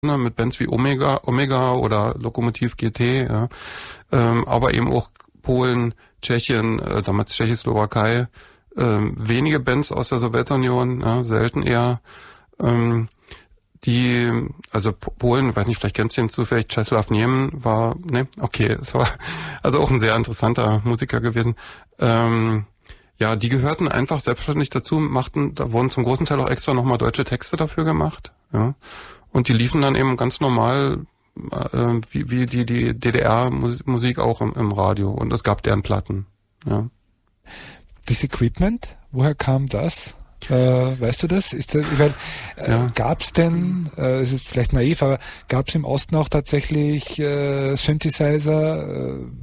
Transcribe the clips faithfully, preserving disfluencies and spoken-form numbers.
mit Bands wie Omega, Omega oder Lokomotiv G T, ja, ähm, aber eben auch Polen, Tschechien, äh, damals Tschechoslowakei, ähm, wenige Bands aus der Sowjetunion, ja, selten eher, ähm, die, also Polen, weiß nicht, vielleicht kennst du ihn zufällig, Czesław Niemen war, ne, okay, es war also auch ein sehr interessanter Musiker gewesen. Ähm, ja, die gehörten einfach selbstverständlich dazu, machten, da wurden zum großen Teil auch extra nochmal deutsche Texte dafür gemacht, ja. Und die liefen dann eben ganz normal, äh, wie, wie die, die D D R-Musik auch im, im Radio. Und es gab deren Platten, ja. Das Equipment, woher kam das? Äh, weißt du das? Ist das, ich mein, äh, ja. Gab es denn, äh, es ist vielleicht naiv, aber gab es im Osten auch tatsächlich äh, Synthesizer, äh,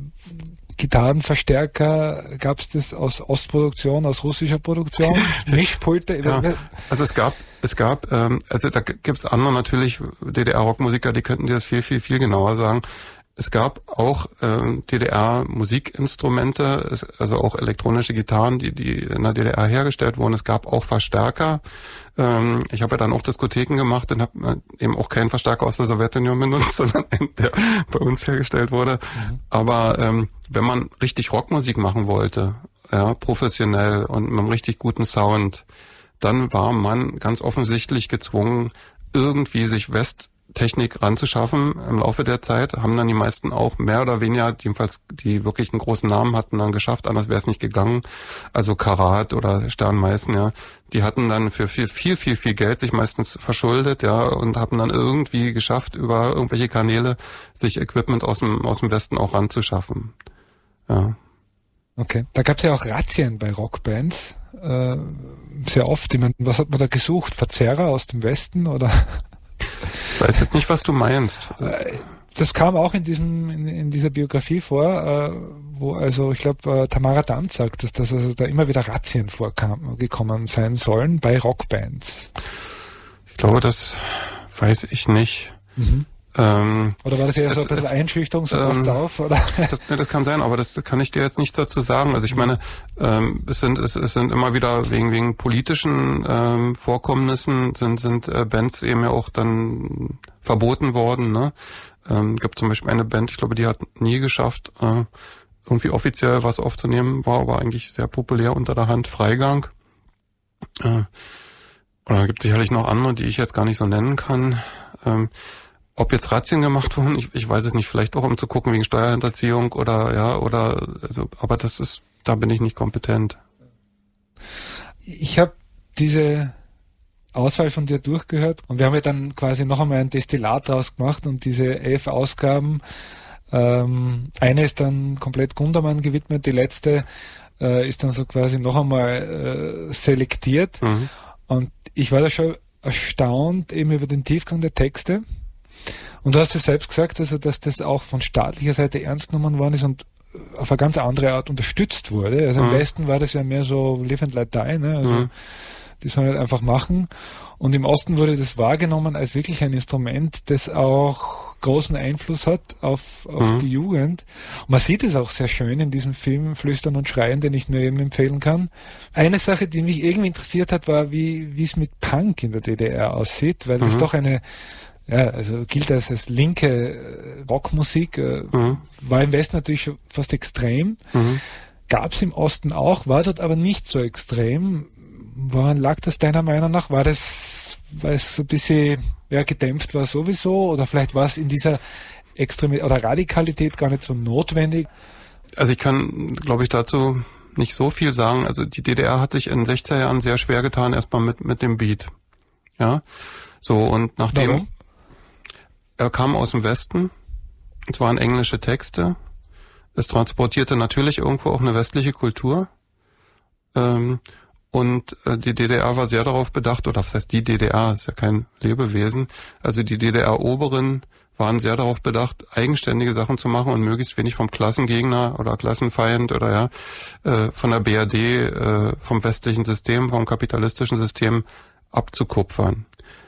Gitarrenverstärker, gab es das aus Ostproduktion, aus russischer Produktion, Mischpulte? Ja, also es gab, es gab, ähm, also da gibt's andere natürlich, D D R-Rockmusiker, die könnten dir das viel, viel, viel genauer sagen. Es gab auch ähm, D D R-Musikinstrumente, also auch elektronische Gitarren, die, die in der D D R hergestellt wurden. Es gab auch Verstärker. Ähm, ich habe ja dann auch Diskotheken gemacht und habe eben auch keinen Verstärker aus der Sowjetunion benutzt, sondern einen, der bei uns hergestellt wurde. Mhm. Aber ähm, wenn man richtig Rockmusik machen wollte, ja, professionell und mit einem richtig guten Sound, dann war man ganz offensichtlich gezwungen, irgendwie sich West Technik ranzuschaffen im Laufe der Zeit, haben dann die meisten auch mehr oder weniger, jedenfalls die wirklich einen großen Namen hatten, dann geschafft, anders wäre es nicht gegangen. Also Karat oder Stern Meißen, ja, die hatten dann für viel, viel, viel, viel Geld sich meistens verschuldet, ja, und haben dann irgendwie geschafft, über irgendwelche Kanäle sich Equipment aus dem, aus dem Westen auch ranzuschaffen. Ja. Okay, da gab es ja auch Razzien bei Rockbands, äh, sehr oft. Ich meine, was hat man da gesucht? Verzerrer aus dem Westen oder? Ich weiß jetzt nicht, was du meinst. Das kam auch in diesem in, in dieser Biografie vor, äh, wo also ich glaube äh, Tamara Danz sagt, dass, dass also da immer wieder Razzien vorgekommen sein sollen bei Rockbands. Ich glaube, das weiß ich nicht. Mhm. Ähm, oder war das eher es, so ein bisschen es, Einschüchterung, so ähm, passt's auf? Oder? Das, ne, das kann sein, aber das kann ich dir jetzt nicht dazu sagen. Also ich meine, ähm, es sind es, es sind immer wieder wegen wegen politischen ähm, Vorkommnissen sind sind äh, Bands eben ja auch dann verboten worden. Ne, ähm, gibt zum Beispiel eine Band, ich glaube, die hat nie geschafft, äh, irgendwie offiziell was aufzunehmen, war aber eigentlich sehr populär unter der Hand, Freigang. Äh, oder gibt sicherlich noch andere, die ich jetzt gar nicht so nennen kann. Ähm, Ob jetzt Razzien gemacht wurden, ich, ich weiß es nicht, vielleicht auch um zu gucken wegen Steuerhinterziehung oder ja, oder also, aber das ist, da bin ich nicht kompetent. Ich habe diese Auswahl von dir durchgehört und wir haben ja dann quasi noch einmal ein Destillat draus gemacht und diese elf Ausgaben, ähm, eine ist dann komplett Gundermann gewidmet, die letzte äh, ist dann so quasi noch einmal äh, selektiert mhm. und ich war da schon erstaunt eben über den Tiefgang der Texte. Und du hast ja selbst gesagt, also dass das auch von staatlicher Seite ernst genommen worden ist und auf eine ganz andere Art unterstützt wurde. Also mhm. im Westen war das ja mehr so live and let die, ne? Also mhm. die sollen halt einfach machen. Und im Osten wurde das wahrgenommen als wirklich ein Instrument, das auch großen Einfluss hat auf, auf mhm. die Jugend. Und man sieht es auch sehr schön in diesem Film Flüstern und Schreien, den ich nur eben empfehlen kann. Eine Sache, die mich irgendwie interessiert hat, war, wie wie es mit Punk in der D D R aussieht, weil mhm. das doch eine Ja, also gilt das als linke Rockmusik, äh, mhm. war im Westen natürlich schon fast extrem, mhm. gab es im Osten auch, war dort aber nicht so extrem. Woran lag das deiner Meinung nach? War das, weil es so ein bisschen ja, gedämpft war sowieso oder vielleicht war es in dieser Extremität oder Radikalität gar nicht so notwendig? Also ich kann, glaube ich, dazu nicht so viel sagen. Also die D D R hat sich in den sechziger Jahren sehr schwer getan, erstmal mit mit dem Beat. Ja, so und nachdem... Warum? Er kam aus dem Westen, es waren englische Texte, es transportierte natürlich irgendwo auch eine westliche Kultur ähm, und äh, die D D R war sehr darauf bedacht, oder was heißt die D D R, ist ja kein Lebewesen, also die D D R-Oberen waren sehr darauf bedacht, eigenständige Sachen zu machen und möglichst wenig vom Klassengegner oder Klassenfeind oder ja äh, von der B R D, äh, vom westlichen System, vom kapitalistischen System abzukupfern.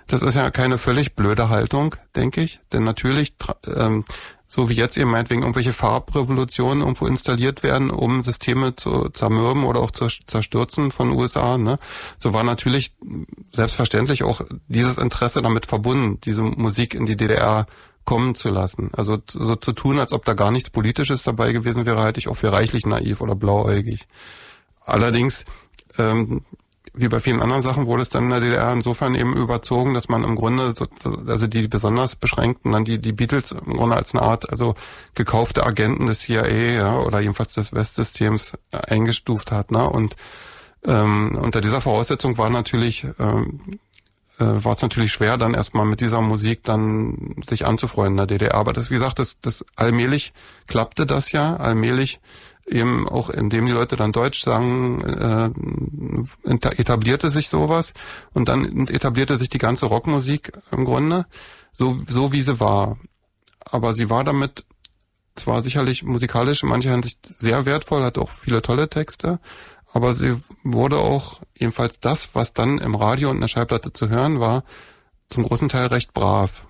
Das ist ja keine völlig blöde Haltung, denke ich. Denn natürlich, ähm, so wie jetzt eben meinetwegen irgendwelche Farbrevolutionen irgendwo installiert werden, um Systeme zu zermürben oder auch zu zerstürzen von U S A, ne? So war natürlich selbstverständlich auch dieses Interesse damit verbunden, diese Musik in die D D R kommen zu lassen. Also so zu tun, als ob da gar nichts Politisches dabei gewesen wäre, halte ich auch für reichlich naiv oder blauäugig. Allerdings, ähm, wie bei vielen anderen Sachen wurde es dann in der D D R insofern eben überzogen, dass man im Grunde, so, also die besonders Beschränkten, dann die die Beatles im Grunde als eine Art, also gekaufte Agenten des C I A, ja, oder jedenfalls des Westsystems eingestuft hat, ne? Und ähm, unter dieser Voraussetzung war natürlich ähm, äh, war es natürlich schwer, dann erstmal mit dieser Musik dann sich anzufreunden in der D D R. Aber das, wie gesagt, das, das allmählich klappte das ja, allmählich eben auch indem die Leute dann Deutsch sagen, äh, etablierte sich sowas und dann etablierte sich die ganze Rockmusik im Grunde so so wie sie war. Aber sie war damit zwar sicherlich musikalisch in mancher Hinsicht sehr wertvoll, hat auch viele tolle Texte, aber sie wurde auch jedenfalls das, was dann im Radio und in der Schallplatte zu hören war, zum großen Teil recht brav.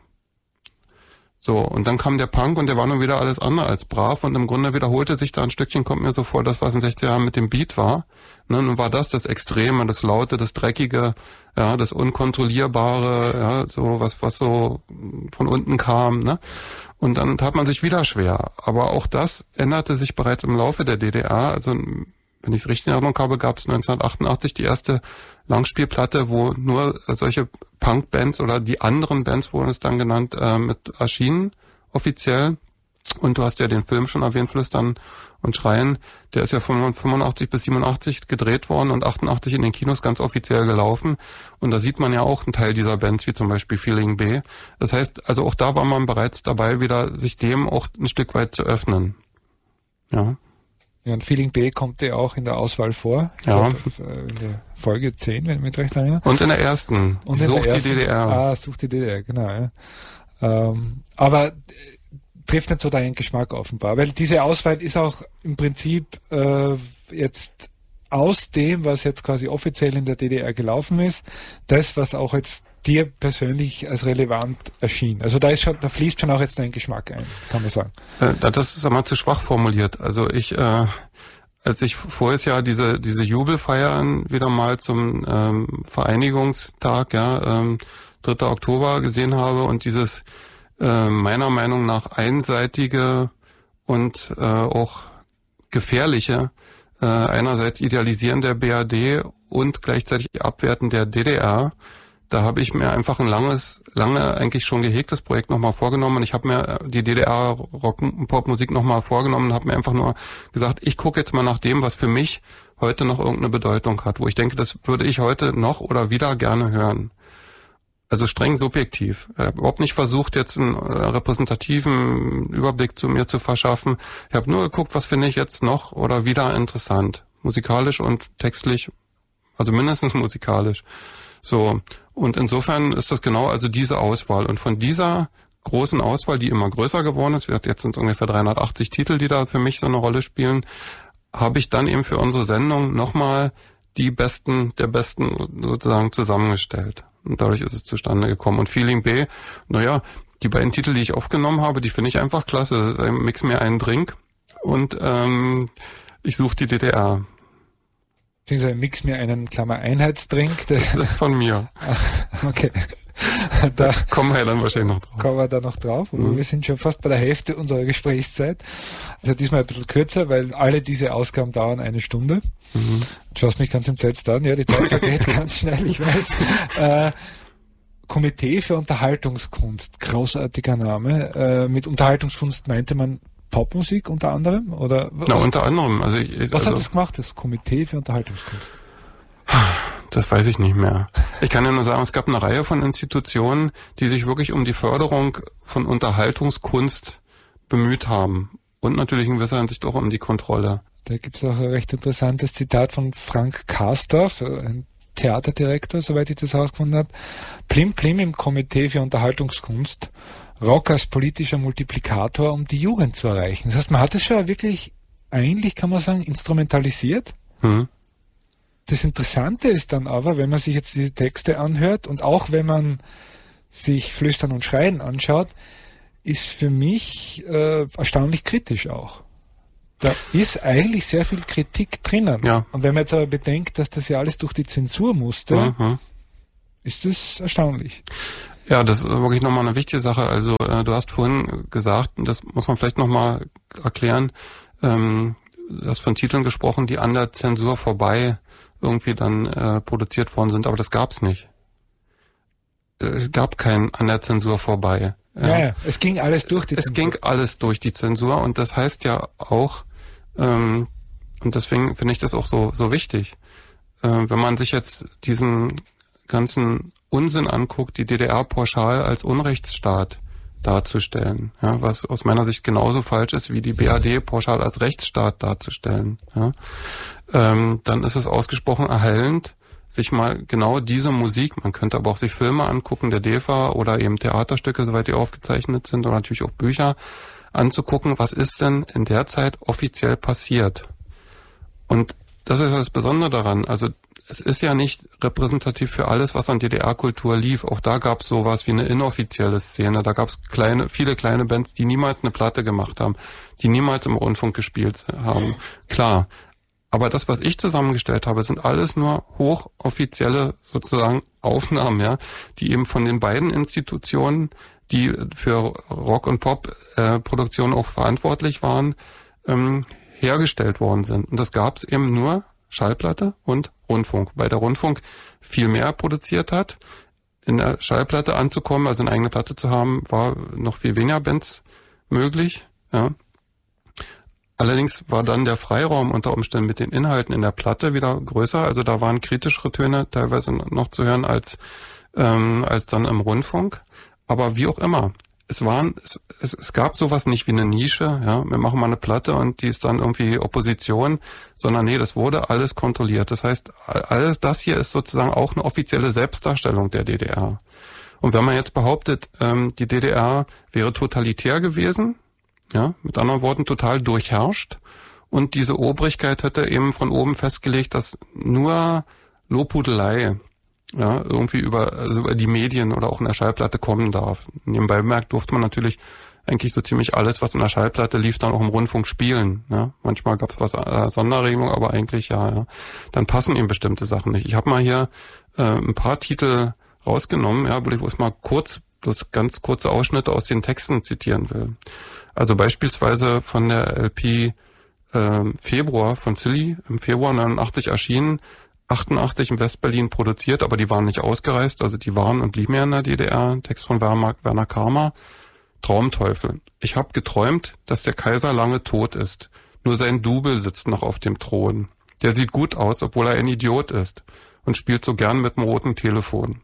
So, und dann kam der Punk und der war nun wieder alles andere als brav und im Grunde wiederholte sich da ein Stückchen, kommt mir so vor, das, was in den sechziger Jahren mit dem Beat war. Ne, nun war das das Extreme, das Laute, das Dreckige, ja, das Unkontrollierbare, ja, so was, was so von unten kam, ne. Und dann tat man sich wieder schwer. Aber auch das änderte sich bereits im Laufe der D D R. Also, wenn ich es richtig in Erinnerung habe, gab es neunzehnhundertachtundachtzig die erste Langspielplatte, wo nur solche Punk-Bands oder die anderen Bands wurden es dann genannt, äh, mit erschienen, offiziell. Und du hast ja den Film schon erwähnt, Flüstern und Schreien. Der ist ja von fünfundachtzig bis siebenundachtzig gedreht worden und achtundachtzig in den Kinos ganz offiziell gelaufen. Und da sieht man ja auch einen Teil dieser Bands, wie zum Beispiel Feeling B. Das heißt, also auch da war man bereits dabei, wieder sich dem auch ein Stück weit zu öffnen. Ja. Ja, und Feeling B kommt ja auch in der Auswahl vor. Ich ja. Glaub, in der Folge zehn, wenn ich mich recht erinnere. Und in der ersten. Und Sucht der ersten, die D D R. Ah, Sucht die D D R, genau. Ja. Ähm, aber äh, trifft nicht so deinen Geschmack offenbar, weil diese Auswahl ist auch im Prinzip äh, jetzt aus dem, was jetzt quasi offiziell in der D D R gelaufen ist, das, was auch jetzt dir persönlich als relevant erschien. Also da ist schon, da fließt schon auch jetzt dein Geschmack ein, kann man sagen. Äh, das ist aber zu schwach formuliert. Also ich, äh, als ich voriges Jahr diese diese Jubelfeiern wieder mal zum ähm, Vereinigungstag, ja, ähm, dritter Oktober gesehen habe und dieses äh, meiner Meinung nach einseitige und äh, auch gefährliche, äh, einerseits Idealisieren der B R D und gleichzeitig Abwerten der D D R. Da habe ich mir einfach ein langes, lange eigentlich schon gehegtes Projekt nochmal vorgenommen und ich habe mir die D D R-Rock-Pop-Musik nochmal vorgenommen und habe mir einfach nur gesagt, ich gucke jetzt mal nach dem, was für mich heute noch irgendeine Bedeutung hat, wo ich denke, das würde ich heute noch oder wieder gerne hören. Also streng subjektiv. Ich habe überhaupt nicht versucht, jetzt einen repräsentativen Überblick zu mir zu verschaffen. Ich habe nur geguckt, was finde ich jetzt noch oder wieder interessant. Musikalisch und textlich, also mindestens musikalisch. So, und insofern ist das genau also diese Auswahl. Und von dieser großen Auswahl, die immer größer geworden ist, jetzt sind es ungefähr dreihundertachtzig Titel, die da für mich so eine Rolle spielen, habe ich dann eben für unsere Sendung nochmal die Besten der Besten sozusagen zusammengestellt. Und dadurch ist es zustande gekommen. Und Feeling B, naja, die beiden Titel, die ich aufgenommen habe, die finde ich einfach klasse. Das ist ein Mix mir einen Drink und ähm, ich suche die D D R. Beziehungsweise mix mir einen, Klammer, Einheitsdrink. Das ist von mir. Okay. Da, da kommen wir dann wahrscheinlich noch drauf. Kommen wir da noch drauf. Mhm. Wir sind schon fast bei der Hälfte unserer Gesprächszeit. Also diesmal ein bisschen kürzer, weil alle diese Ausgaben dauern eine Stunde. Mhm. Du schaust mich ganz entsetzt an. Ja, die Zeit vergeht ganz schnell, ich weiß. Äh, Komitee für Unterhaltungskunst. Großartiger Name. Äh, mit Unterhaltungskunst meinte man Popmusik unter anderem? Oder was, Na, unter anderem. Also ich, was also, hat das gemacht, das Komitee für Unterhaltungskunst? Das weiß ich nicht mehr. Ich kann ja nur sagen, es gab eine Reihe von Institutionen, die sich wirklich um die Förderung von Unterhaltungskunst bemüht haben. Und natürlich in gewisser Hinsicht auch um die Kontrolle. Da gibt es auch ein recht interessantes Zitat von Frank Karsdorf, ein Theaterdirektor, soweit ich das herausgefunden habe. Plim Plim im Komitee für Unterhaltungskunst. Rock als politischer Multiplikator, um die Jugend zu erreichen. Das heißt, man hat es schon wirklich, eigentlich kann man sagen, instrumentalisiert. Mhm. Das Interessante ist dann aber, wenn man sich jetzt diese Texte anhört und auch wenn man sich Flüstern und Schreien anschaut, ist für mich äh, erstaunlich kritisch auch. Da ist eigentlich sehr viel Kritik drinnen. Ja. Und wenn man jetzt aber bedenkt, dass das ja alles durch die Zensur musste, Mhm. ist das erstaunlich. Ja, das ist wirklich nochmal eine wichtige Sache. Also äh, du hast vorhin gesagt, und das muss man vielleicht nochmal erklären, ähm, du hast von Titeln gesprochen, die an der Zensur vorbei irgendwie dann äh, produziert worden sind, aber das gab's nicht. Es gab kein an der Zensur vorbei. Ja, ja, ja. Es ging alles durch die es Zensur. Es ging alles durch die Zensur und das heißt ja auch, ähm, und deswegen finde ich das auch so so wichtig, äh, wenn man sich jetzt diesen ganzen Unsinn anguckt, die D D R pauschal als Unrechtsstaat darzustellen, ja, was aus meiner Sicht genauso falsch ist, wie die B R D pauschal als Rechtsstaat darzustellen, ja, ähm, dann ist es ausgesprochen erhellend, sich mal genau diese Musik, man könnte aber auch sich Filme angucken, der D E F A oder eben Theaterstücke, soweit die aufgezeichnet sind, oder natürlich auch Bücher, anzugucken, was ist denn in der Zeit offiziell passiert. Und das ist das Besondere daran, also es ist ja nicht repräsentativ für alles, was an D D R-Kultur lief. Auch da gab es sowas wie eine inoffizielle Szene. Da gab es kleine, viele kleine Bands, die niemals eine Platte gemacht haben, die niemals im Rundfunk gespielt haben. Klar. Aber das, was ich zusammengestellt habe, sind alles nur hochoffizielle sozusagen Aufnahmen, ja, die eben von den beiden Institutionen, die für Rock- und Pop-Produktion auch verantwortlich waren, ähm, hergestellt worden sind. Und das gab es eben nur Schallplatte und Rundfunk. Weil der Rundfunk viel mehr produziert hat. In der Schallplatte anzukommen, also eine eigene Platte zu haben, war noch viel weniger Bands möglich. Ja. Allerdings war dann der Freiraum unter Umständen mit den Inhalten in der Platte wieder größer. Also da waren kritischere Töne teilweise noch zu hören als ähm, als dann im Rundfunk. Aber wie auch immer. Es waren, es, es, es gab sowas nicht wie eine Nische, ja, wir machen mal eine Platte und die ist dann irgendwie Opposition, sondern nee, das wurde alles kontrolliert. Das heißt, alles das hier ist sozusagen auch eine offizielle Selbstdarstellung der D D R. Und wenn man jetzt behauptet, ähm, die D D R wäre totalitär gewesen, ja, mit anderen Worten total durchherrscht und diese Obrigkeit hätte eben von oben festgelegt, dass nur Lobhudelei ja, irgendwie über, also über die Medien oder auch in der Schallplatte kommen darf. Nebenbei bemerkt durfte man natürlich eigentlich so ziemlich alles, was in der Schallplatte lief, dann auch im Rundfunk spielen. Ja. Manchmal gab es was äh, Sonderregelung, aber eigentlich ja, ja. Dann passen eben bestimmte Sachen nicht. Ich habe mal hier äh, ein paar Titel rausgenommen, ja, wo ich bloß mal kurz, bloß ganz kurze Ausschnitte aus den Texten zitieren will. Also beispielsweise von der L P äh, Februar von Silly, im Februar neunundachtzig erschienen, achtundachtzig in Westberlin produziert, aber die waren nicht ausgereist, also die waren und blieben ja in der D D R. Text von Werner, Werner Karma. Traumteufel. Ich habe geträumt, dass der Kaiser lange tot ist. Nur sein Double sitzt noch auf dem Thron. Der sieht gut aus, obwohl er ein Idiot ist und spielt so gern mit dem roten Telefon.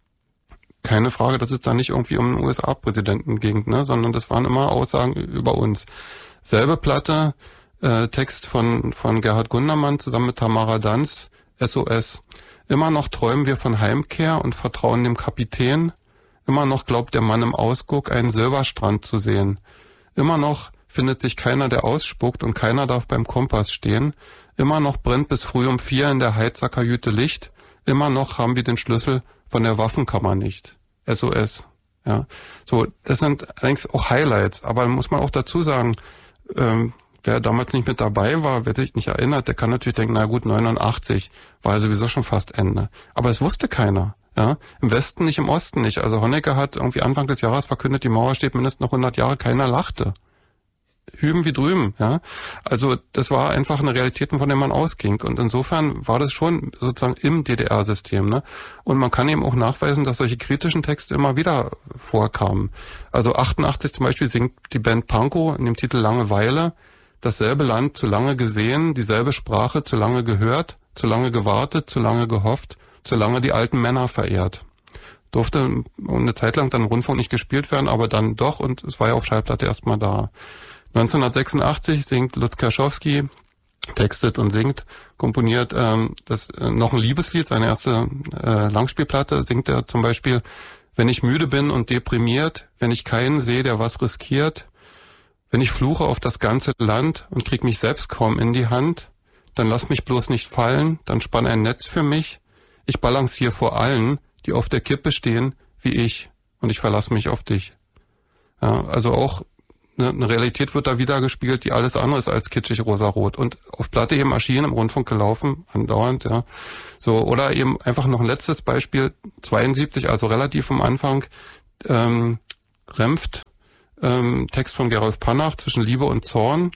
Keine Frage, dass es da nicht irgendwie um einen U S A-Präsidenten ging, ne, sondern das waren immer Aussagen über uns. Selbe Platte, äh, Text von von Gerhard Gundermann zusammen mit Tamara Danz, S O S. Immer noch träumen wir von Heimkehr und vertrauen dem Kapitän. Immer noch glaubt der Mann im Ausguck, einen Silberstrand zu sehen. Immer noch findet sich keiner, der ausspuckt und keiner darf beim Kompass stehen. Immer noch brennt bis früh um vier in der Heizerkajüte Licht. Immer noch haben wir den Schlüssel von der Waffenkammer nicht. S O S. Ja. So, das sind allerdings auch Highlights, aber da muss man auch dazu sagen, ähm, wer damals nicht mit dabei war, wer sich nicht erinnert, der kann natürlich denken, na gut, neunundachtzig war ja sowieso schon fast Ende. Aber es wusste keiner. Ja, im Westen nicht, im Osten nicht. Also Honecker hat irgendwie Anfang des Jahres verkündet, die Mauer steht mindestens noch hundert Jahre, keiner lachte. Hüben wie drüben, ja. Also das war einfach eine Realität, von der man ausging. Und insofern war das schon sozusagen im D D R-System, ne. Und man kann eben auch nachweisen, dass solche kritischen Texte immer wieder vorkamen. Also achtundachtzig zum Beispiel singt die Band Pankow in dem Titel Langeweile: Dasselbe Land zu lange gesehen, dieselbe Sprache zu lange gehört, zu lange gewartet, zu lange gehofft, zu lange die alten Männer verehrt. Durfte eine Zeit lang dann im Rundfunk nicht gespielt werden, aber dann doch, und es war ja auf Schallplatte erstmal da. neunzehnhundertsechsundachtzig singt Lutz Kerschowski, textet und singt, komponiert ähm, das äh, noch ein Liebeslied, seine erste äh, Langspielplatte, singt er zum Beispiel: Wenn ich müde bin und deprimiert, wenn ich keinen sehe, der was riskiert, wenn ich fluche auf das ganze Land und krieg mich selbst kaum in die Hand, dann lass mich bloß nicht fallen, dann spann ein Netz für mich. Ich balanciere vor allen, die auf der Kippe stehen, wie ich. und ich verlasse mich auf dich. Ja, also auch eine, eine Realität wird da wieder gespielt, die alles andere ist als kitschig rosarot und auf Platte eben erschienen, im Rundfunk gelaufen, andauernd, ja. So, oder eben einfach noch ein letztes Beispiel, zweiundsiebzig, also relativ am Anfang, ähm, Remft, ähm, Text von Gerolf Panach, zwischen Liebe und Zorn.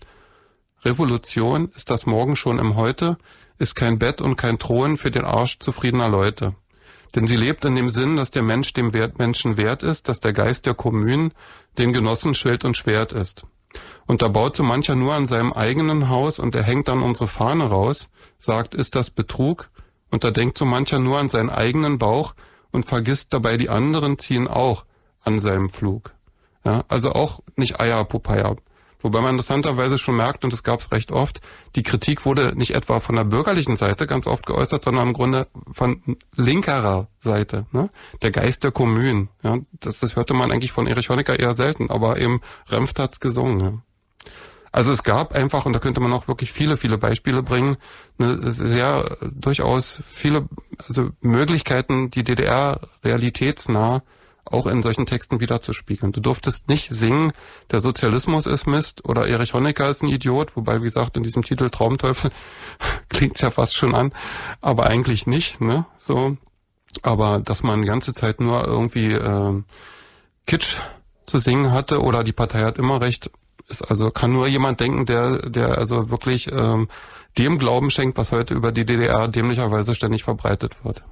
Revolution ist das Morgen schon im Heute, ist kein Bett und kein Thron für den Arsch zufriedener Leute. Denn sie lebt in dem Sinn, dass der Mensch dem Wert, Menschen wert ist, dass der Geist der Kommunen den Genossen Schild und Schwert ist. Und da baut so mancher nur an seinem eigenen Haus und er hängt dann unsere Fahne raus, sagt, ist das Betrug? Und da denkt so mancher nur an seinen eigenen Bauch und vergisst dabei, die anderen ziehen auch an seinem Flug. Ja, also auch nicht Eier, Popeye. Wobei man interessanterweise schon merkt, und das gab es recht oft, die Kritik wurde nicht etwa von der bürgerlichen Seite ganz oft geäußert, sondern im Grunde von linkerer Seite. Ne? Der Geist der Kommunen. Ja? Das, das hörte man eigentlich von Erich Honecker eher selten, aber eben Remft hat's gesungen. Ja? Also es gab einfach, und da könnte man auch wirklich viele, viele Beispiele bringen, eine sehr durchaus viele also Möglichkeiten, die D D R realitätsnah auch in solchen Texten wiederzuspiegeln. Du durftest nicht singen, der Sozialismus ist Mist oder Erich Honecker ist ein Idiot, wobei, wie gesagt, in diesem Titel Traumteufel klingt's ja fast schon an, aber eigentlich nicht, ne? So, aber dass man die ganze Zeit nur irgendwie äh, Kitsch zu singen hatte oder die Partei hat immer recht, ist also kann nur jemand denken, der der also wirklich ähm, dem Glauben schenkt, was heute über die D D R dämlicherweise ständig verbreitet wird.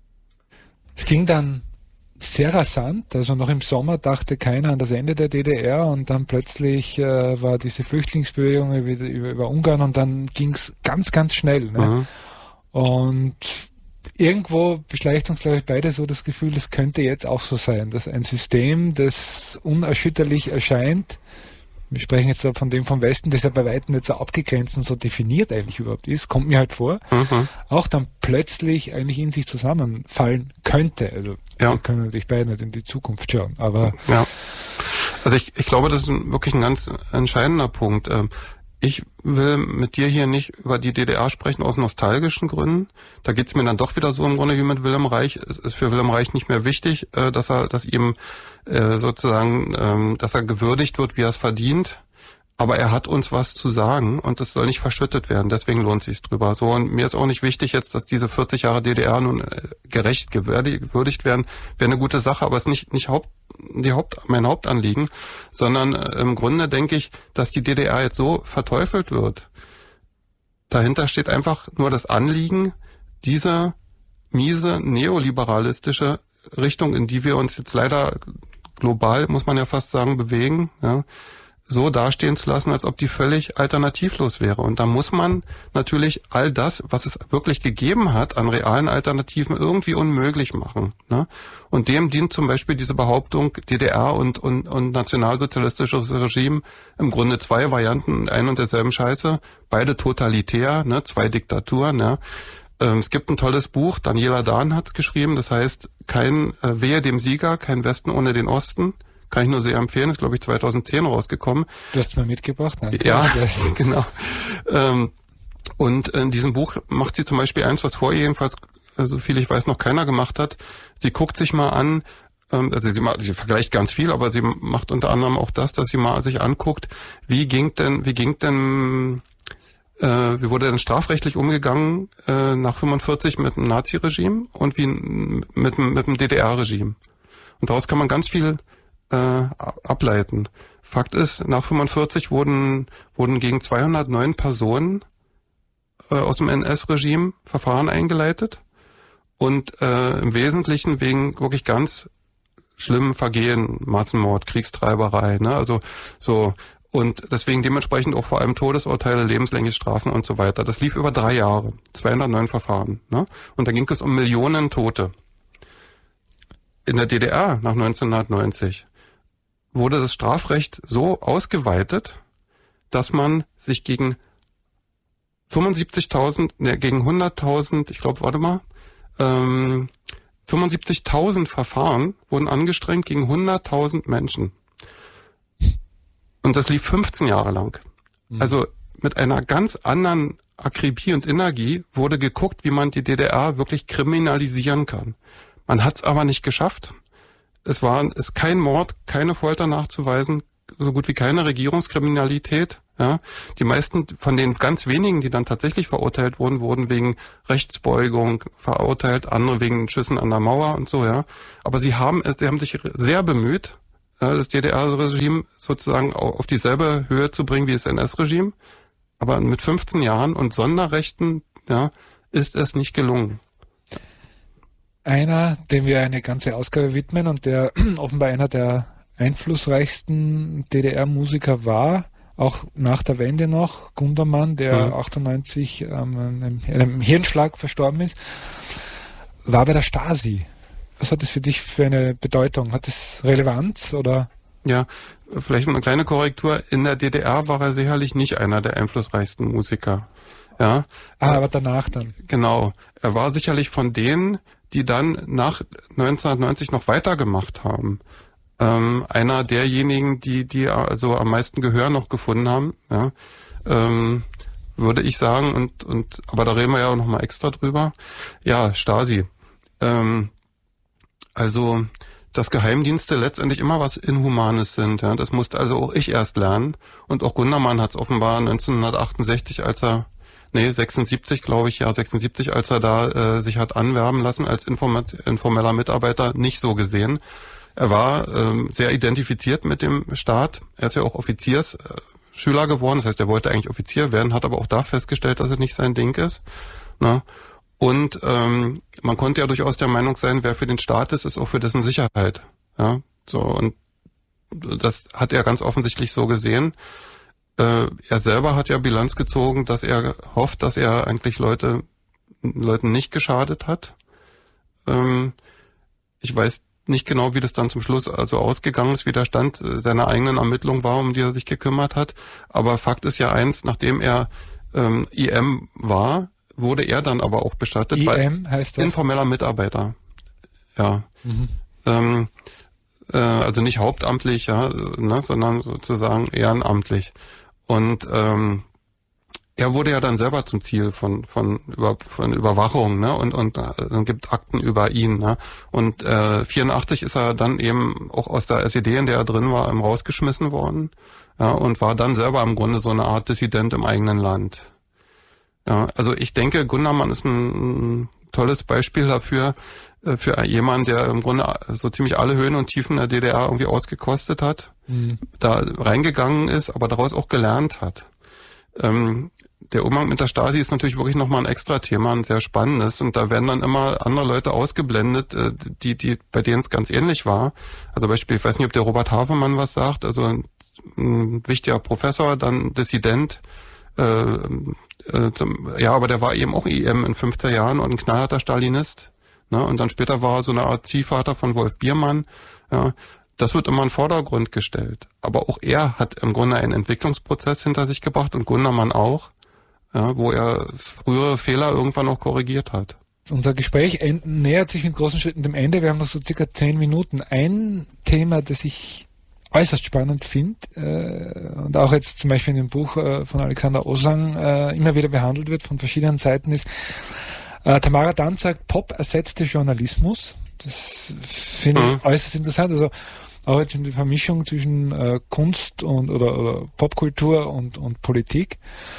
Es ging dann sehr rasant, also noch im Sommer dachte keiner an das Ende der D D R und dann plötzlich äh, war diese Flüchtlingsbewegung über, über, über Ungarn und dann ging's ganz, ganz schnell. Ne? Mhm. Und irgendwo beschleicht uns, glaube ich, beide so das Gefühl, das könnte jetzt auch so sein, dass ein System, das unerschütterlich erscheint, wir sprechen jetzt von dem vom Westen, das ja bei weitem nicht so abgegrenzt und so definiert eigentlich überhaupt ist, kommt mir halt vor, mhm. auch dann plötzlich eigentlich in sich zusammenfallen könnte. Also ja. Wir können natürlich beide nicht in die Zukunft schauen, aber... Ja. Also ich, ich glaube, das ist ein, wirklich ein ganz entscheidender Punkt. Ich will mit dir hier nicht über die D D R sprechen aus nostalgischen Gründen. Da geht's mir dann doch wieder so im Grunde wie mit Wilhelm Reich. Es ist für Wilhelm Reich nicht mehr wichtig, dass er, dass ihm sozusagen, dass er gewürdigt wird, wie er es verdient. Aber er hat uns was zu sagen und das soll nicht verschüttet werden. Deswegen lohnt es sich drüber. So, und mir ist auch nicht wichtig jetzt, dass diese vierzig Jahre D D R nun gerecht gewürdigt werden. Wäre eine gute Sache, aber es ist nicht nicht Haupt die Haupt mein Hauptanliegen, sondern äh, im Grunde denke ich, dass die D D R jetzt so verteufelt wird. Dahinter steht einfach nur das Anliegen, diese miese neoliberalistische Richtung, in die wir uns jetzt leider global, muss man ja fast sagen, bewegen, ja, so dastehen zu lassen, als ob die völlig alternativlos wäre. Und da muss man natürlich all das, was es wirklich gegeben hat, an realen Alternativen irgendwie unmöglich machen. Ne? Und dem dient zum Beispiel diese Behauptung, D D R und, und, und nationalsozialistisches Regime, im Grunde zwei Varianten ein und derselben Scheiße, beide totalitär, ne? Zwei Diktaturen. Ne? Ähm, es gibt ein tolles Buch, Daniela Dahn hat's geschrieben, das heißt, kein äh, Wehe dem Sieger, kein Westen ohne den Osten. Kann ich nur sehr empfehlen, ist glaube ich zweitausendzehn rausgekommen. Du hast mir mitgebracht, ne? Ja, genau. Ähm, und in diesem Buch macht sie zum Beispiel eins, was vorher jedenfalls, so viel ich weiß, noch keiner gemacht hat. Sie guckt sich mal an, ähm, also sie, sie vergleicht ganz viel, aber sie macht unter anderem auch das, dass sie mal sich anguckt, wie ging denn, wie ging denn, äh, wie wurde denn strafrechtlich umgegangen äh, nach fünfundvierzig mit dem Nazi-Regime und wie mit, mit dem D D R-Regime. Und daraus kann man ganz viel Äh, ableiten. Fakt ist, nach fünfundvierzig wurden wurden gegen zweihundertneun Personen äh, aus dem N S-Regime Verfahren eingeleitet und äh, im Wesentlichen wegen wirklich ganz schlimmen Vergehen, Massenmord, Kriegstreiberei, ne, also so und deswegen dementsprechend auch vor allem Todesurteile, lebenslängliche Strafen und so weiter. Das lief über drei Jahre, zweihundertneun Verfahren, ne, und da ging es um Millionen Tote. In der D D R nach neunzehnhundertneunzig wurde das Strafrecht so ausgeweitet, dass man sich gegen fünfundsiebzigtausend, ne, gegen hunderttausend, ich glaube, warte mal, ähm, fünfundsiebzigtausend Verfahren wurden angestrengt gegen hunderttausend Menschen. Und das lief fünfzehn Jahre lang. Mhm. Also mit einer ganz anderen Akribie und Energie wurde geguckt, wie man die D D R wirklich kriminalisieren kann. Man hat es aber nicht geschafft. es war es kein Mord, keine Folter nachzuweisen, so gut wie keine Regierungskriminalität. Ja, die meisten von den ganz wenigen, die dann tatsächlich verurteilt wurden, wurden wegen Rechtsbeugung verurteilt, andere wegen Schüssen an der Mauer und so, ja. Aber sie haben, sie haben sich sehr bemüht, das D D R-Regime sozusagen auf dieselbe Höhe zu bringen wie das N S-Regime. Aber mit fünfzehn Jahren und Sonderrechten, ja, ist es nicht gelungen. Einer, dem wir eine ganze Ausgabe widmen und der offenbar einer der einflussreichsten D D R-Musiker war, auch nach der Wende noch, Gundermann, der mhm. achtundneunzig ähm, einem, einem Hirnschlag verstorben ist, war bei der Stasi. Was hat das für dich für eine Bedeutung? Hat das Relevanz oder? Ja, vielleicht eine kleine Korrektur. In der D D R war er sicherlich nicht einer der einflussreichsten Musiker. Ja. Ah, aber danach dann. Genau. Er war sicherlich von denen, die dann nach neunzehnhundertneunzig noch weitergemacht haben. Ähm, einer derjenigen, die die also am meisten Gehör noch gefunden haben, ja, ähm, würde ich sagen, und und aber da reden wir ja auch noch mal extra drüber. Ja, Stasi. Ähm, also dass Geheimdienste letztendlich immer was Inhumanes sind. Ja, das musste also auch ich erst lernen, und auch Gundermann hat es offenbar neunzehnhundertachtundsechzig, als er nee sechsundsiebzig, glaube ich, ja sechsundsiebzig, als er da äh, sich hat anwerben lassen als inform- informeller Mitarbeiter, nicht so gesehen. Er war ähm, sehr identifiziert mit dem Staat. Er ist ja auch Offiziersschüler geworden. Das heißt, er wollte eigentlich Offizier werden, hat aber auch da festgestellt, dass es nicht sein Ding ist. Ne? Und ähm, man konnte ja durchaus der Meinung sein, wer für den Staat ist, ist auch für dessen Sicherheit. Ja, so, und das hat er ganz offensichtlich so gesehen. Äh, er selber hat ja Bilanz gezogen, dass er hofft, dass er eigentlich Leute Leuten nicht geschadet hat. Ähm, ich weiß nicht genau, wie das dann zum Schluss also ausgegangen ist, wie der Stand seiner eigenen Ermittlung war, um die er sich gekümmert hat. Aber Fakt ist ja eins, nachdem er ähm, I M war, wurde er dann aber auch bestattet. I M heißt das? Informeller Mitarbeiter. Ja. Mhm. Ähm, äh, also nicht hauptamtlich, ja, ne, sondern sozusagen ehrenamtlich. Und ähm, er wurde ja dann selber zum Ziel von von über von Überwachung, ne, und und dann gibt Akten über ihn, ne, und äh, vierundachtzig ist er dann eben auch aus der S E D, in der er drin war, eben rausgeschmissen worden, ja, und war dann selber im Grunde so eine Art Dissident im eigenen Land. Ja, also ich denke, Gundermann ist ein, ein tolles Beispiel dafür, äh, für jemanden, der im Grunde so ziemlich alle Höhen und Tiefen der D D R irgendwie ausgekostet hat, mhm. da reingegangen ist, aber daraus auch gelernt hat. Ähm, der Umgang mit der Stasi ist natürlich wirklich nochmal ein extra Thema, ein sehr spannendes, und da werden dann immer andere Leute ausgeblendet, äh, die, die, bei denen es ganz ähnlich war. Also Beispiel, ich weiß nicht, ob der Robert Havemann was sagt, also ein, ein wichtiger Professor, dann Dissident, äh, äh, zum, ja, aber der war eben auch I M in fünfziger Jahren und ein knallharter Stalinist, ne, und dann später war er so eine Art Ziehvater von Wolf Biermann, ja. Das wird immer in den Vordergrund gestellt. Aber auch er hat im Grunde einen Entwicklungsprozess hinter sich gebracht, und Gundermann auch, ja, wo er frühere Fehler irgendwann auch korrigiert hat. Unser Gespräch nähert sich mit großen Schritten dem Ende. Wir haben noch so circa zehn Minuten. Ein Thema, das ich äußerst spannend finde äh, und auch jetzt zum Beispiel in dem Buch äh, von Alexander Oslang äh, immer wieder behandelt wird von verschiedenen Seiten, ist, äh, Tamara Danz sagt, Pop ersetzte Journalismus. Das finde ich mhm. äußerst interessant. Also auch jetzt in der Vermischung zwischen äh, Kunst und oder, oder Popkultur und, und Politik.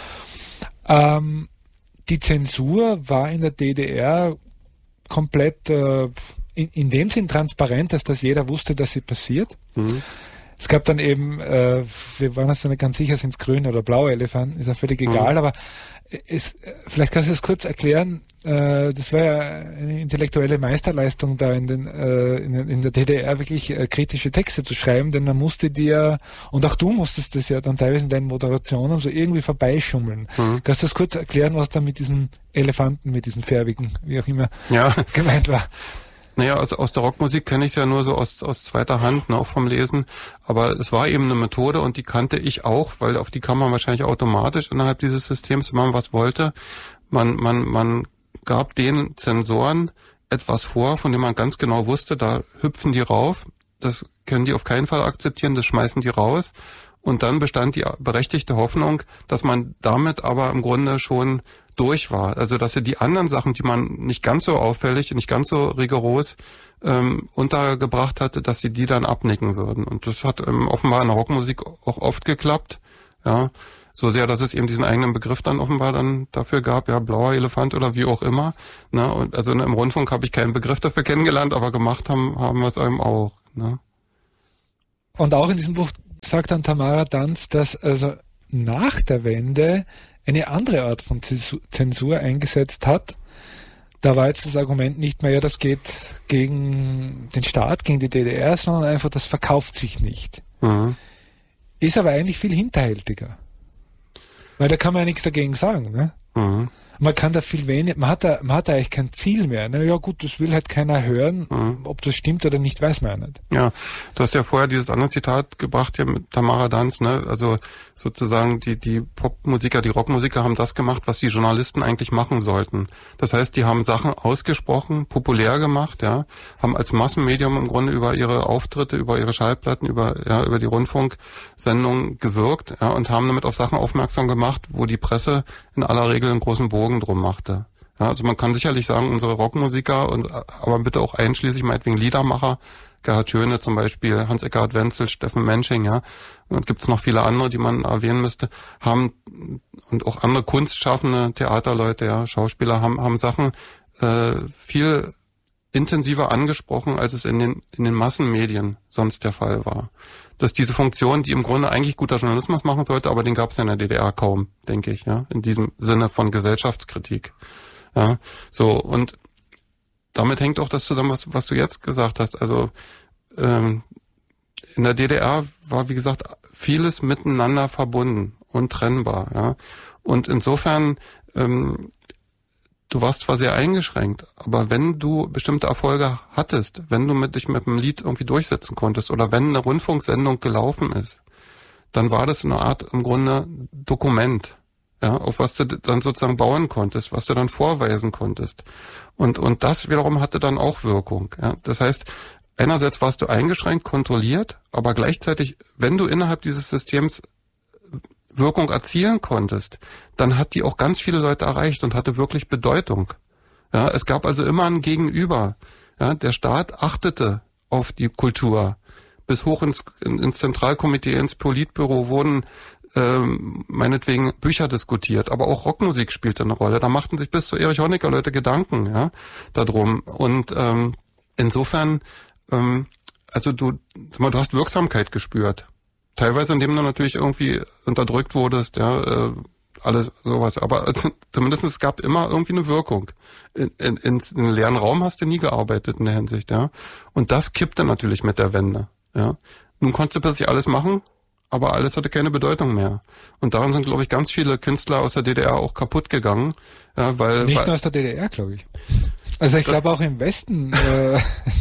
Ähm, die Zensur war in der D D R komplett äh, in, in dem Sinn transparent, dass das jeder wusste, dass sie passiert. Mhm. Es gab dann eben, äh, wir waren uns nicht ganz sicher, sind es grüne oder blaue Elefanten, ist ja völlig egal, mhm. aber es, vielleicht kannst du das kurz erklären, äh, das war ja eine intellektuelle Meisterleistung da in, den, äh, in, in der D D R wirklich äh, kritische Texte zu schreiben, denn man musste dir, und auch du musstest das ja dann teilweise in deinen Moderationen so irgendwie vorbeischummeln. Mhm. Kannst du das kurz erklären, was da mit diesem Elefanten, mit diesem färbigen, wie auch immer, ja. gemeint war? Naja, also aus der Rockmusik kenne ich es ja nur so aus, aus zweiter Hand, ne, auch vom Lesen. Aber es war eben eine Methode, und die kannte ich auch, weil auf die kam man wahrscheinlich automatisch innerhalb dieses Systems, wenn man was wollte. Man, man, man gab den Zensoren etwas vor, von dem man ganz genau wusste, da hüpfen die rauf. Das können die auf keinen Fall akzeptieren, das schmeißen die raus. Und dann bestand die berechtigte Hoffnung, dass man damit aber im Grunde schon durch war. Also dass sie die anderen Sachen, die man nicht ganz so auffällig, nicht ganz so rigoros ähm, untergebracht hatte, dass sie die dann abnicken würden. Und das hat ähm, offenbar in der Rockmusik auch oft geklappt. Ja, so sehr, dass es eben diesen eigenen Begriff dann offenbar dann dafür gab, ja, blauer Elefant oder wie auch immer. Ne? Und also im Rundfunk habe ich keinen Begriff dafür kennengelernt, aber gemacht haben haben wir es eben auch. Ne? Und auch in diesem Buch sagt dann Tamara Danz, dass also nach der Wende eine andere Art von Zensur eingesetzt hat. Da war jetzt das Argument nicht mehr, ja, das geht gegen den Staat, gegen die D D R, sondern einfach, das verkauft sich nicht. Mhm. Ist aber eigentlich viel hinterhältiger. Weil da kann man ja nichts dagegen sagen, ne? Mhm. Man kann da viel weniger, man hat da, man hat da eigentlich kein Ziel mehr. Ne? Ja gut, das will halt keiner hören. Mhm. Ob das stimmt oder nicht, weiß man ja nicht. Ja, du hast ja vorher dieses andere Zitat gebracht hier mit Tamara Danz, ne? Also sozusagen die die Popmusiker, die Rockmusiker haben das gemacht, was die Journalisten eigentlich machen sollten. Das heißt, die haben Sachen ausgesprochen, populär gemacht, ja, haben als Massenmedium im Grunde über ihre Auftritte, über ihre Schallplatten, über ja über die Rundfunksendungen gewirkt, ja, und haben damit auf Sachen aufmerksam gemacht, wo die Presse in aller Regel einen großen Bogen drum machte. Ja, also man kann sicherlich sagen, unsere Rockmusiker, und aber bitte auch einschließlich meinetwegen Liedermacher, Gerhard Schöne zum Beispiel, Hans-Eckhard Wenzel, Steffen Mensching, ja, und gibt's noch viele andere, die man erwähnen müsste, haben, und auch andere kunstschaffende Theaterleute, ja, Schauspieler, haben haben Sachen äh, viel intensiver angesprochen, als es in den in den Massenmedien sonst der Fall war. Dass diese Funktion, die im Grunde eigentlich guter Journalismus machen sollte, aber den gab es ja in der D D R kaum, denke ich, ja, in diesem Sinne von Gesellschaftskritik. Ja, so, und damit hängt auch das zusammen, was, was du jetzt gesagt hast. Also ähm, in der D D R war, wie gesagt, vieles miteinander verbunden, untrennbar, ja. Und insofern, ähm, du warst zwar sehr eingeschränkt, aber wenn du bestimmte Erfolge hattest, wenn du mit dich mit einem Lied irgendwie durchsetzen konntest oder wenn eine Rundfunksendung gelaufen ist, dann war das eine Art im Grunde Dokument, ja, auf was du dann sozusagen bauen konntest, was du dann vorweisen konntest. Und und das wiederum hatte dann auch Wirkung. Ja. Das heißt, einerseits warst du eingeschränkt, kontrolliert, aber gleichzeitig, wenn du innerhalb dieses Systems Wirkung erzielen konntest, dann hat die auch ganz viele Leute erreicht und hatte wirklich Bedeutung. Ja, es gab also immer ein Gegenüber. Ja, der Staat achtete auf die Kultur. Bis hoch ins, ins Zentralkomitee, ins Politbüro wurden ähm, meinetwegen Bücher diskutiert, aber auch Rockmusik spielte eine Rolle. Da machten sich bis zu Erich Honecker Leute Gedanken, ja, darum. Und ähm, insofern, ähm, also du, sag mal, du hast Wirksamkeit gespürt. Teilweise, indem du natürlich irgendwie unterdrückt wurdest, ja, äh, alles sowas. Aber also, zumindest es gab immer irgendwie eine Wirkung. In, in, in einem leeren Raum hast du nie gearbeitet in der Hinsicht, ja. Und das kippte natürlich mit der Wende, ja. Nun konntest du plötzlich alles machen, aber alles hatte keine Bedeutung mehr. Und daran sind, glaube ich, ganz viele Künstler aus der D D R auch kaputt gegangen, ja, weil... Nicht weil, nur aus der D D R, glaube ich. Also ich glaube auch im Westen äh,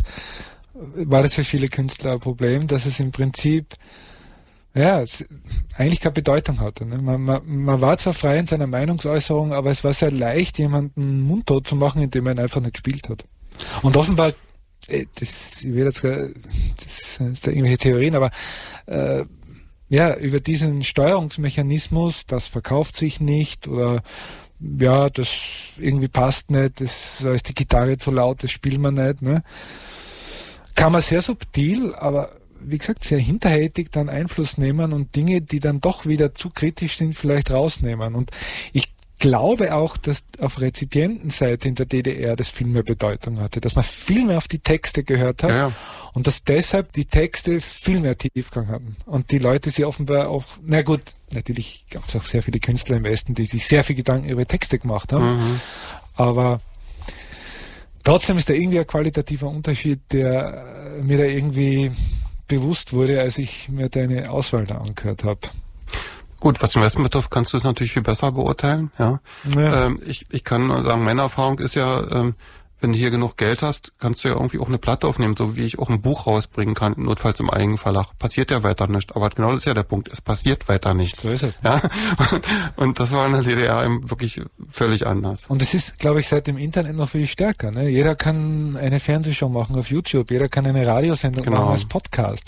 war das für viele Künstler ein Problem, dass es im Prinzip... Ja, es eigentlich keine Bedeutung hatte. Ne? Man, man, man war zwar frei in seiner Meinungsäußerung, aber es war sehr leicht, jemanden mundtot zu machen, indem man einfach nicht gespielt hat. Und offenbar, das, ich will jetzt, das sind irgendwelche Theorien, aber äh, ja, über diesen Steuerungsmechanismus, das verkauft sich nicht oder ja, das irgendwie passt nicht, das da ist die Gitarre zu laut, das spielt man nicht, ne? Kann man sehr subtil, aber wie gesagt, sehr hinterhältig dann Einfluss nehmen und Dinge, die dann doch wieder zu kritisch sind, vielleicht rausnehmen. Und ich glaube auch, dass auf Rezipientenseite in der D D R das viel mehr Bedeutung hatte, dass man viel mehr auf die Texte gehört hat, ja, ja. Und dass deshalb die Texte viel mehr Tiefgang hatten. Und die Leute sie offenbar auch, na gut, natürlich gab es auch sehr viele Künstler im Westen, die sich sehr viel Gedanken über Texte gemacht haben, mhm. aber trotzdem ist da irgendwie ein qualitativer Unterschied, der mir da irgendwie bewusst wurde, als ich mir deine Auswahl da angehört habe. Gut, was den Westen betrifft, kannst du es natürlich viel besser beurteilen. Ja, ja. Ähm, ich, ich kann nur sagen, meine Erfahrung ist ja, ähm, wenn du hier genug Geld hast, kannst du ja irgendwie auch eine Platte aufnehmen, so wie ich auch ein Buch rausbringen kann, notfalls im Eigenverlag. Passiert ja weiter nichts. Aber genau das ist ja der Punkt. Es passiert weiter nichts. So ist es. Ja? Und das war in der D D R eben wirklich völlig anders. Und es ist, glaube ich, seit dem Internet noch viel stärker. Ne? Jeder kann eine Fernsehshow machen auf YouTube. Jeder kann eine Radiosendung genau. machen als Podcast.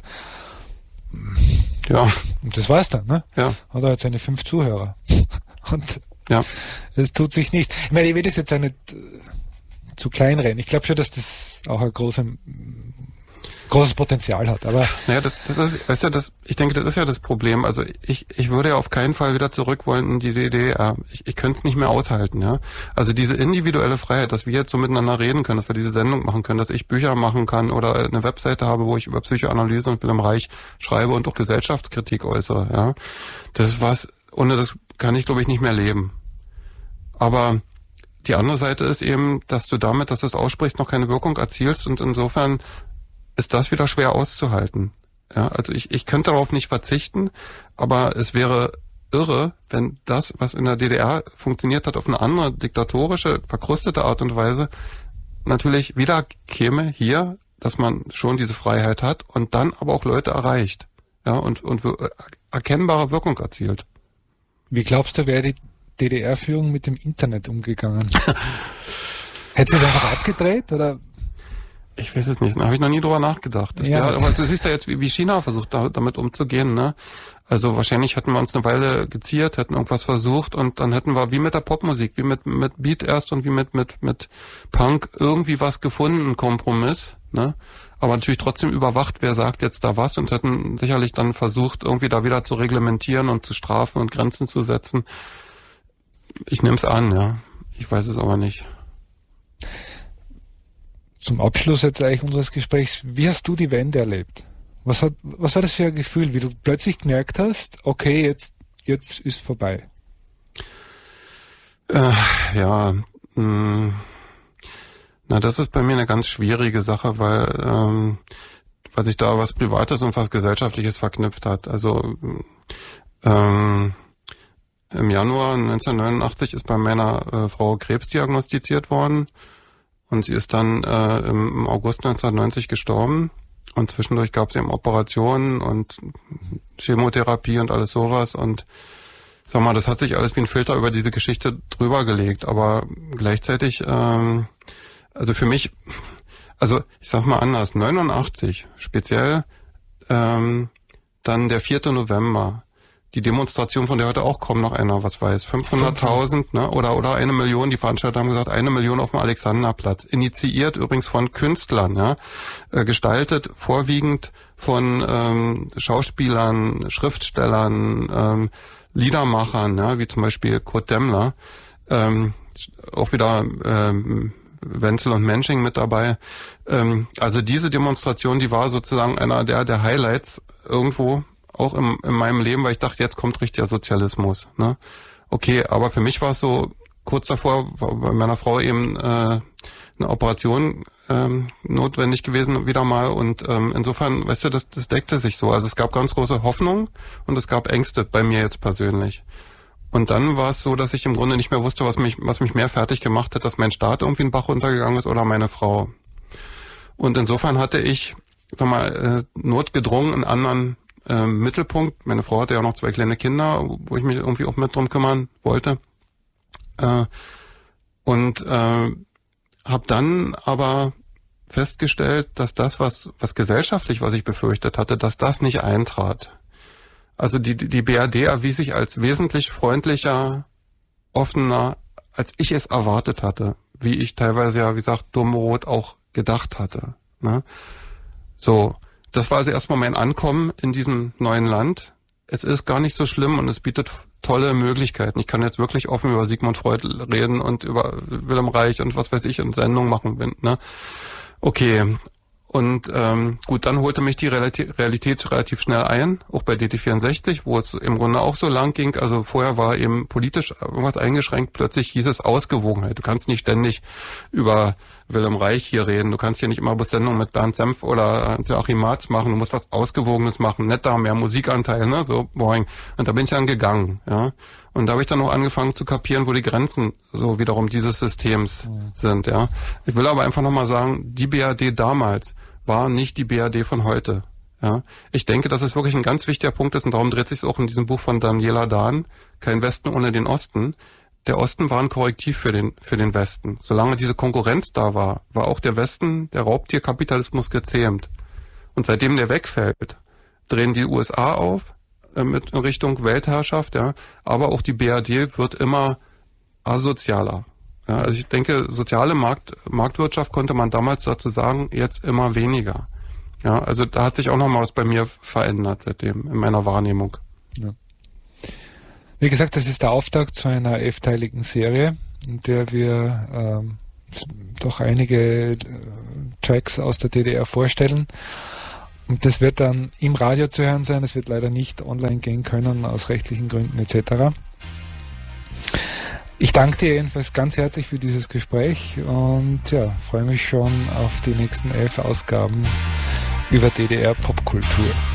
Ja. Und das war's dann, ne? Ja. Hat er halt seine fünf Zuhörer. Und Ja. Es tut sich nichts. Ich meine, ich will das jetzt auch nicht zu klein reden. Ich glaube schon, dass das auch ein großer, großes Potenzial hat. Aber naja, das, das ist, weißt du, das, ich denke, das ist ja das Problem. Also ich, ich würde ja auf keinen Fall wieder zurück wollen in die D D R. Ich, ich könnte es nicht mehr aushalten, ja. Also diese individuelle Freiheit, dass wir jetzt so miteinander reden können, dass wir diese Sendung machen können, dass ich Bücher machen kann oder eine Webseite habe, wo ich über Psychoanalyse und Wilhelm Reich schreibe und auch Gesellschaftskritik äußere, ja. Das ist was, ohne das kann ich, glaube ich, nicht mehr leben. Aber die andere Seite ist eben, dass du damit, dass du es aussprichst, noch keine Wirkung erzielst und insofern ist das wieder schwer auszuhalten. Ja, also ich, ich könnte darauf nicht verzichten, aber es wäre irre, wenn das, was in der D D R funktioniert hat, auf eine andere diktatorische, verkrustete Art und Weise natürlich wieder käme hier, dass man schon diese Freiheit hat und dann aber auch Leute erreicht, ja, und, und erkennbare Wirkung erzielt. Wie glaubst du, wäre die D D R-Führung mit dem Internet umgegangen? Hätte sie es einfach abgedreht oder? Ich weiß es nicht, da habe ich noch nie drüber nachgedacht. Das ja. wär, aber du siehst ja jetzt, wie, wie China versucht, da, damit umzugehen, ne? Also wahrscheinlich hätten wir uns eine Weile geziert, hätten irgendwas versucht und dann hätten wir wie mit der Popmusik, wie mit mit Beat erst und wie mit mit mit Punk irgendwie was gefunden, einen Kompromiss, ne? Aber natürlich trotzdem überwacht, wer sagt jetzt da was und hätten sicherlich dann versucht, irgendwie da wieder zu reglementieren und zu strafen und Grenzen zu setzen. Ich nehme es an, ja. Ich weiß es aber nicht. Zum Abschluss jetzt eigentlich unseres Gesprächs, wie hast du die Wende erlebt? Was hat, was war das für ein Gefühl, wie du plötzlich gemerkt hast, okay, jetzt, jetzt ist vorbei? Äh, ja, mh, na, das ist bei mir eine ganz schwierige Sache, weil, ähm, weil sich da was Privates und was Gesellschaftliches verknüpft hat. Also, ähm, im Januar neunzehnhundertneunundachtzig ist bei meiner äh, Frau Krebs diagnostiziert worden. Und sie ist dann äh, im August neunzehnhundertneunzig gestorben. Und zwischendurch gab es eben Operationen und Chemotherapie und alles sowas. Und sag mal, das hat sich alles wie ein Filter über diese Geschichte drüber gelegt. Aber gleichzeitig, ähm, also für mich, also ich sag mal anders, neunundachtzig speziell, ähm, dann der vierte November. Die Demonstration, von der heute auch kaum noch einer was weiß. fünfhunderttausend, ne? Oder, oder eine Million. Die Veranstalter haben gesagt, eine Million auf dem Alexanderplatz. Initiiert übrigens von Künstlern, ja. Äh, gestaltet vorwiegend von ähm, Schauspielern, Schriftstellern, ähm, Liedermachern, ja, wie zum Beispiel Kurt Demmler. Ähm, auch wieder ähm, Wenzel und Mensching mit dabei. Ähm, also diese Demonstration, die war sozusagen einer der, der Highlights irgendwo, auch im, in meinem Leben, weil ich dachte, jetzt kommt richtiger Sozialismus. Ne? Okay, aber für mich war es so, kurz davor war bei meiner Frau eben äh, eine Operation ähm, notwendig gewesen, wieder mal. Und ähm, insofern, weißt du, das, das deckte sich so. Also es gab ganz große Hoffnung und es gab Ängste bei mir jetzt persönlich. Und dann war es so, dass ich im Grunde nicht mehr wusste, was mich, was mich mehr fertig gemacht hat, dass mein Staat irgendwie in den Bach runtergegangen ist oder meine Frau. Und insofern hatte ich, sag mal, äh, notgedrungen einen anderen Ähm, Mittelpunkt. Meine Frau hatte ja noch zwei kleine Kinder, wo ich mich irgendwie auch mit drum kümmern wollte. Äh, und äh, habe dann aber festgestellt, dass das, was was gesellschaftlich, was ich befürchtet hatte, dass das nicht eintrat. Also die die B R D erwies sich als wesentlich freundlicher, offener, als ich es erwartet hatte. Wie ich teilweise ja, wie gesagt, dummrot auch gedacht hatte. Ne? So. Das war also erstmal mein Ankommen in diesem neuen Land. Es ist gar nicht so schlimm und es bietet tolle Möglichkeiten. Ich kann jetzt wirklich offen über Sigmund Freud reden und über Wilhelm Reich und was weiß ich und Sendungen machen. Ne? Okay. Und ähm, gut, dann holte mich die Realität, Realität relativ schnell ein, auch bei D D vierundsechzig, wo es im Grunde auch so lang ging. Also vorher war eben politisch irgendwas eingeschränkt, plötzlich hieß es Ausgewogenheit. Du kannst nicht ständig über Wilhelm Reich hier reden, du kannst hier nicht immer eine Sendung mit Bernd Senf oder Hans-Joachim Marz machen, du musst was Ausgewogenes machen, netter, mehr Musikanteil, ne, so boing. Und da bin ich dann gegangen, ja. Und da habe ich dann auch angefangen zu kapieren, wo die Grenzen so wiederum dieses Systems mhm. sind, ja. Ich will aber einfach nochmal sagen, die B R D damals war nicht die B R D von heute, ja. Ich denke, dass es wirklich ein ganz wichtiger Punkt ist und darum dreht sich es auch in diesem Buch von Daniela Dahn, Kein Westen ohne den Osten. Der Osten war ein Korrektiv für den, für den Westen. Solange diese Konkurrenz da war, war auch der Westen, der Raubtierkapitalismus gezähmt. Und seitdem der wegfällt, drehen die U S A auf, äh, mit in Richtung Weltherrschaft, ja. Aber auch die B R D wird immer asozialer. Ja, also ich denke, soziale Markt, Marktwirtschaft konnte man damals dazu sagen, jetzt immer weniger. Ja, also da hat sich auch noch mal was bei mir verändert seitdem, in meiner Wahrnehmung. Ja. Wie gesagt, das ist der Auftakt zu einer elfteiligen Serie, in der wir ähm, doch einige äh, Tracks aus der D D R vorstellen. Und das wird dann im Radio zu hören sein. Es wird leider nicht online gehen können, aus rechtlichen Gründen et cetera. Ich danke dir jedenfalls ganz herzlich für dieses Gespräch und ja, freue mich schon auf die nächsten elf Ausgaben über D D R Popkultur.